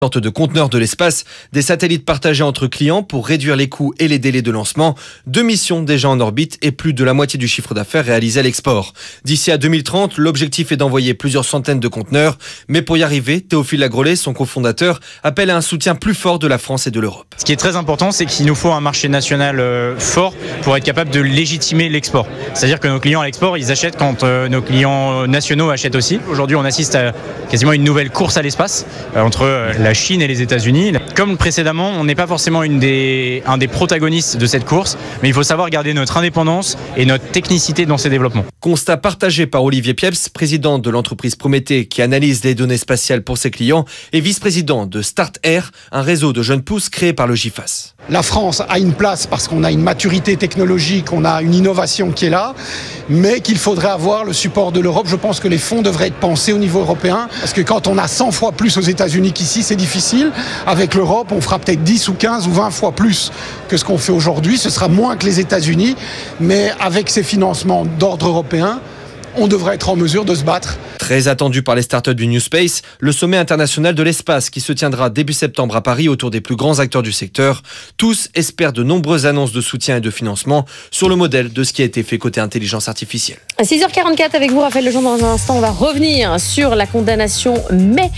Sorte de conteneur de l'espace, des satellites partagés entre clients pour réduire les coûts et les délais de lancement, 2 missions déjà en orbite et plus de la moitié du chiffre d'affaires réalisé à l'export. D'ici à 2030, l'objectif est d'envoyer plusieurs centaines de conteneurs, mais pour y arriver, Théophile Lagrollet, son cofondateur, appelle à un soutien plus fort de la France et de l'Europe. Ce qui est très important, c'est qu'il nous faut un marché national fort pour être capable de légitimer l'export. C'est-à-dire que nos clients à l'export, ils achètent quand nos clients nationaux achètent aussi. Aujourd'hui, on assiste à quasiment une nouvelle course à l'espace entre la Chine et les États-Unis. Comme précédemment, on n'est pas forcément un des protagonistes de cette course, mais il faut savoir garder notre indépendance et notre technicité dans ces développements. Constat partagé par Olivier Pieps, président de l'entreprise Prométhée qui analyse les données spatiales pour ses clients et vice-président de Start Air, un réseau de jeunes pousses créé par le GIFAS. La France a une place parce qu'on a une maturité technologique, on a une innovation qui est là, mais qu'il faudrait avoir le support de l'Europe. Je pense que les fonds devraient être pensés au niveau européen, parce que quand on a 100 fois plus aux États-Unis qu'ici, c'est difficile. Avec l'Europe, on fera peut-être 10 ou 15 ou 20 fois plus que ce qu'on fait aujourd'hui. Ce sera moins que les États-Unis, mais avec ces financements d'ordre européen, on devrait être en mesure de se battre. Très attendu par les startups du New Space, le sommet international de l'espace qui se tiendra début septembre à Paris autour des plus grands acteurs du secteur. Tous espèrent de nombreuses annonces de soutien et de financement sur le modèle de ce qui a été fait côté intelligence artificielle. À 6h44 avec vous, Raphaël Legendre. Dans un instant, on va revenir sur la condamnation, mais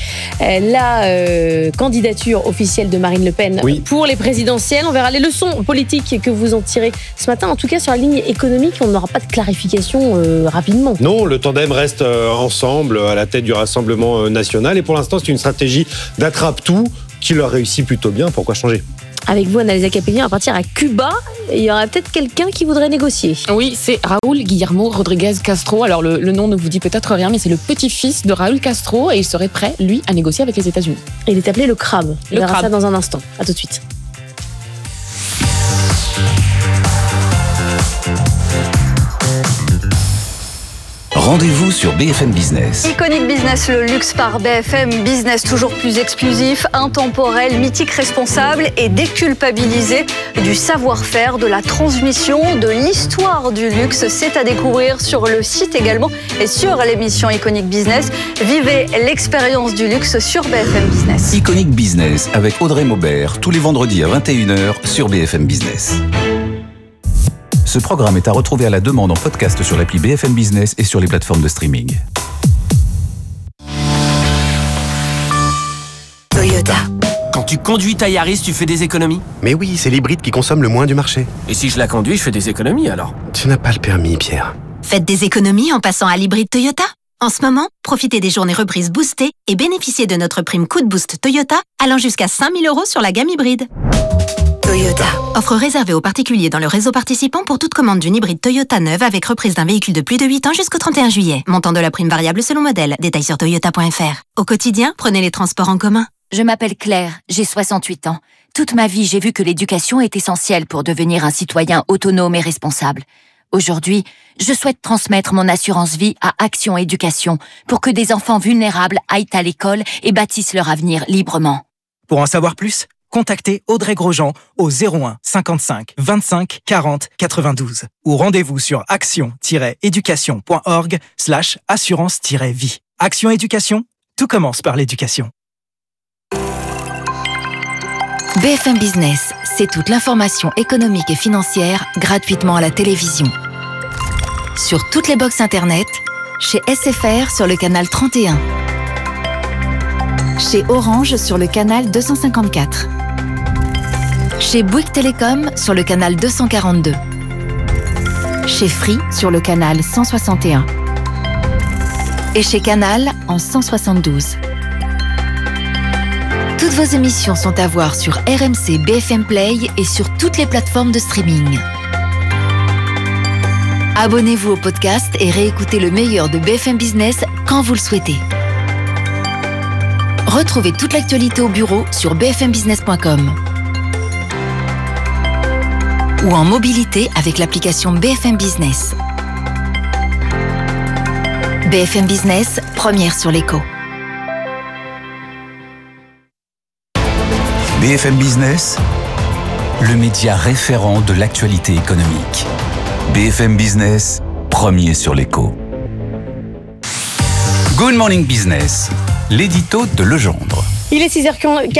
la candidature officielle de Marine Le Pen pour les présidentielles. On verra les leçons politiques que vous en tirez ce matin. En tout cas, sur la ligne économique, on n'aura pas de clarification rapidement. Non, le tandem reste ensemble à la tête du Rassemblement national. Et pour l'instant, c'est une stratégie d'attrape-tout qui leur réussit plutôt bien. Pourquoi changer ? Avec vous, Annalisa Capelli, on va partir à Cuba. Il y aurait peut-être quelqu'un qui voudrait négocier. Oui, c'est Raúl Guillermo Rodríguez Castro. Alors, le nom ne vous dit peut-être rien, mais c'est le petit-fils de Raúl Castro et il serait prêt, lui, à négocier avec les États-Unis. Il est appelé le crabe. On verra ça dans un instant. À tout de suite. Rendez-vous sur BFM Business. Iconic Business, le luxe par BFM Business, toujours plus exclusif, intemporel, mythique, responsable et déculpabilisé du savoir-faire, de la transmission, de l'histoire du luxe. C'est à découvrir sur le site également et sur l'émission Iconic Business. Vivez l'expérience du luxe sur BFM Business. Iconic Business avec Audrey Maubert, tous les vendredis à 21h sur BFM Business. Ce programme est à retrouver à la demande en podcast sur l'appli BFM Business et sur les plateformes de streaming. Toyota. Quand tu conduis ta Yaris, tu fais des économies ? Mais oui, c'est l'hybride qui consomme le moins du marché. Et si je la conduis, je fais des économies alors ? Tu n'as pas le permis, Pierre. Faites des économies en passant à l'hybride Toyota. En ce moment, profitez des journées reprises boostées et bénéficiez de notre prime Coup de Boost Toyota allant jusqu'à 5 000 € sur la gamme hybride. Toyota. Offre réservée aux particuliers dans le réseau participant pour toute commande d'une hybride Toyota neuve avec reprise d'un véhicule de plus de 8 ans jusqu'au 31 juillet. Montant de la prime variable selon modèle. Détails sur toyota.fr. Au quotidien, prenez les transports en commun. Je m'appelle Claire, j'ai 68 ans. Toute ma vie, j'ai vu que l'éducation est essentielle pour devenir un citoyen autonome et responsable. Aujourd'hui, je souhaite transmettre mon assurance vie à Action Éducation pour que des enfants vulnérables aillent à l'école et bâtissent leur avenir librement. Pour en savoir plus, contactez Audrey Grosjean au 01 55 25 40 92 ou rendez-vous sur action-éducation.org/assurance-vie. Action Éducation, tout commence par l'éducation. BFM Business, c'est toute l'information économique et financière gratuitement à la télévision. Sur toutes les box internet, chez SFR sur le canal 31. Chez Orange sur le canal 254. Chez Bouygues Télécom sur le canal 242. Chez Free sur le canal 161. Et chez Canal en 172. Toutes vos émissions sont à voir sur RMC BFM Play et sur toutes les plateformes de streaming. Abonnez-vous au podcast et réécoutez le meilleur de BFM Business quand vous le souhaitez. Retrouvez toute l'actualité au bureau sur bfmbusiness.com ou en mobilité avec l'application BFM Business. BFM Business, première sur l'écho. BFM Business, le média référent de l'actualité économique. BFM Business, premier sur l'écho. Good Morning Business, l'édito de Legendre. Il est 6h40.